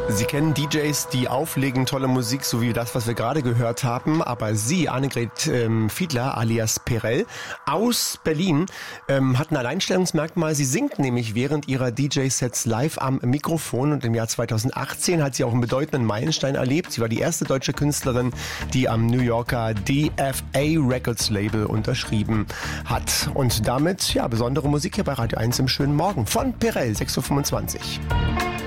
Sie kennen DJs, die auflegen, tolle Musik, so wie das, was wir gerade gehört haben. Aber Sie, Annegret Fiedler alias Perel aus Berlin, hat ein Alleinstellungsmerkmal. Sie singt nämlich während ihrer DJ-Sets live am Mikrofon. Und im Jahr 2018 hat sie auch einen bedeutenden Meilenstein erlebt. Sie war die erste deutsche Künstlerin, die am New Yorker DFA Records Label unterschrieben hat. Und damit, ja, besondere Musik hier bei Radio 1 im schönen Morgen von Perel, 6.25 Uhr.